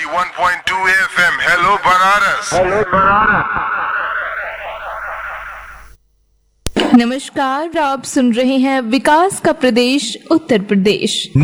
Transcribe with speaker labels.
Speaker 1: 91.2 FM. Hello Banaras.
Speaker 2: नमस्कार, आप सुन रहे हैं विकास का प्रदेश उत्तर प्रदेश।